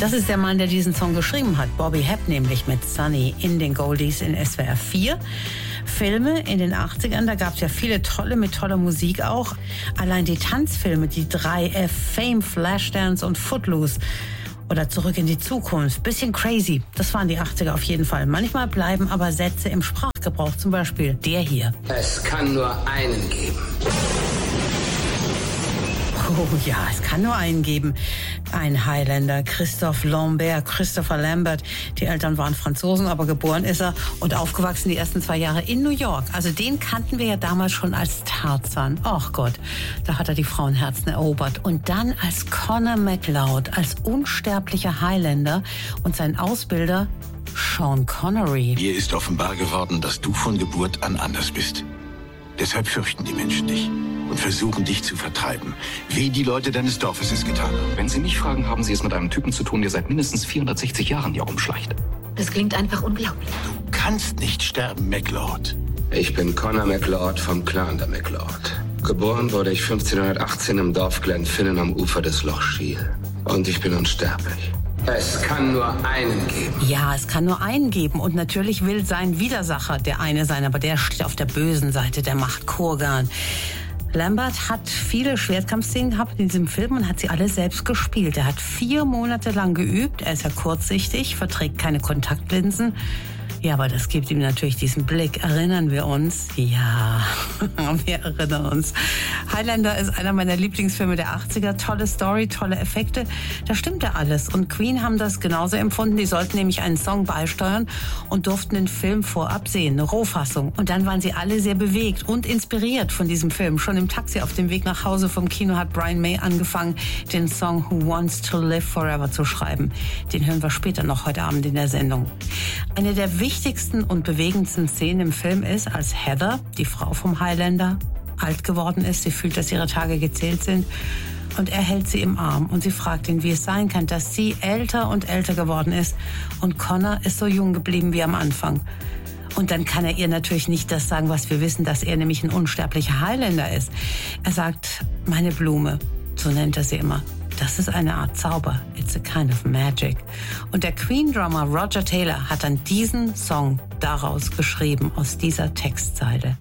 Das ist der Mann, der diesen Song geschrieben hat. Bobby Hebb nämlich mit Sunny in den Goldies in SWR 4. Filme in den 80ern, da gab es ja viele tolle, mit toller Musik auch. Allein die Tanzfilme, die 3F, Fame, Flashdance und Footloose. Oder Zurück in die Zukunft. Bisschen crazy. Das waren die 80er auf jeden Fall. Manchmal bleiben aber Sätze im Sprachgebrauch. Zum Beispiel der hier. Es kann nur einen geben. Oh ja, es kann nur einen geben. Ein Highlander, Christophe Lambert, Christopher Lambert. Die Eltern waren Franzosen, aber geboren ist er und aufgewachsen die ersten 2 Jahre in New York. Also den kannten wir ja damals schon als Tarzan. Ach Gott, da hat er die Frauenherzen erobert. Und dann als Connor MacLeod, als unsterblicher Highlander und sein Ausbilder Sean Connery. Mir ist offenbar geworden, dass du von Geburt an anders bist. Deshalb fürchten die Menschen dich und versuchen, dich zu vertreiben, wie die Leute deines Dorfes es getan haben. Wenn Sie mich fragen, haben Sie es mit einem Typen zu tun, der seit mindestens 460 Jahren hier rumschleicht. Das klingt einfach unglaublich. Du kannst nicht sterben, MacLeod. Ich bin Connor MacLeod vom Clan der MacLeod. Geboren wurde ich 1518 im Dorf Glenfinnan am Ufer des Loch Shiel. Und ich bin unsterblich. Es kann nur einen geben. Ja, es kann nur einen geben. Und natürlich will sein Widersacher der eine sein, aber der steht auf der bösen Seite, der macht Kurgan. Lambert hat viele Schwertkampfszenen gehabt in diesem Film und hat sie alle selbst gespielt. Er hat 4 Monate lang geübt. Er ist ja kurzsichtig, verträgt keine Kontaktlinsen. Ja, aber das gibt ihm natürlich diesen Blick. Erinnern wir uns? Ja, wir erinnern uns. Highlander ist einer meiner Lieblingsfilme der 80er. Tolle Story, tolle Effekte. Da stimmte alles. Und Queen haben das genauso empfunden. Die sollten nämlich einen Song beisteuern und durften den Film vorab sehen, eine Rohfassung. Und dann waren sie alle sehr bewegt und inspiriert von diesem Film. Schon im Taxi auf dem Weg nach Hause vom Kino hat Brian May angefangen, den Song Who Wants to Live Forever zu schreiben. Den hören wir später noch heute Abend in der Sendung. Eine der wichtigsten und bewegendsten Szenen im Film ist, als Heather, die Frau vom Highlander, alt geworden ist. Sie fühlt, dass ihre Tage gezählt sind. Und er hält sie im Arm und sie fragt ihn, wie es sein kann, dass sie älter und älter geworden ist. Und Connor ist so jung geblieben wie am Anfang. Und dann kann er ihr natürlich nicht das sagen, was wir wissen, dass er nämlich ein unsterblicher Highlander ist. Er sagt, meine Blume, so nennt er sie immer. Das ist eine Art Zauber. It's a kind of magic. Und der Queen-Drummer Roger Taylor hat dann diesen Song daraus geschrieben, aus dieser Textzeile.